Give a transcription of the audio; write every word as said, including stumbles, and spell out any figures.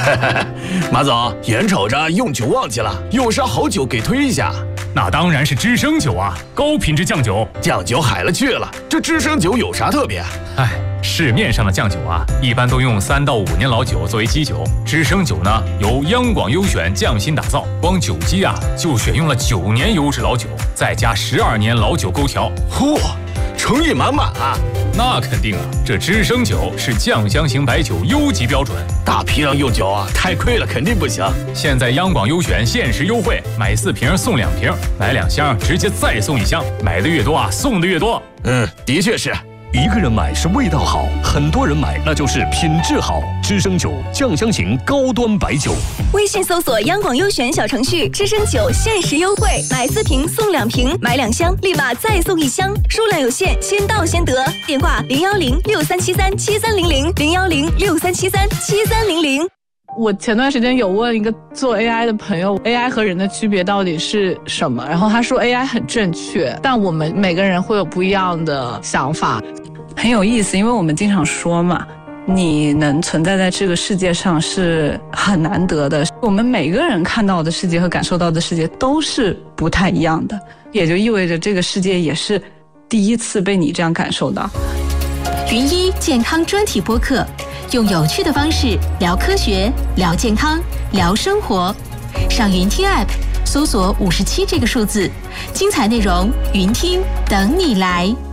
马总，眼瞅着用酒旺季了，有啥好酒给推一下？ 那当然是知升酒啊，高品质酱酒。 酱酒海了去了，这知升酒有啥特别？ 哎，市面上的酱酒啊，一般都用三到五年老酒作为基酒，知升酒呢由央广优选匠心打造，光酒基啊就选用了九年优质老酒，再加十二年老酒勾调。 嚯，诚意满满啊！ 那肯定啊，这知升酒是酱香型白酒优级标准， 大批量用酒啊，太亏了，肯定不行。 现在央广优选限时优惠，买四瓶送两瓶，买两箱直接再送一箱，买的越多啊，送的越多。 嗯，的确是。 一个人买是味道好，很多人买那就是品质好。知升酒酱香型高端白酒， 微信搜索央广优选小程序，知升酒限时优惠，买四瓶送两瓶，买两箱立马再送一箱，数量有限，先到先得。电话零幺零六三七三七三零零零幺零六三七三七三零零。 我前段时间有问一个做 A I 的朋友 A I 和人的区别到底是什么，然后他说 A I 很正确，但我们每个人会有不一样的想法。 很有意思，因为我们经常说嘛，你能存在在这个世界上是很难得的，我们每个人看到的世界和感受到的世界都是不太一样的，也就意味着这个世界也是第一次被你这样感受到。 云一健康专题播客，用有趣的方式聊科学，聊健康，聊生活。上云听 App 搜索五十七这个数字，精彩内容云听等你来。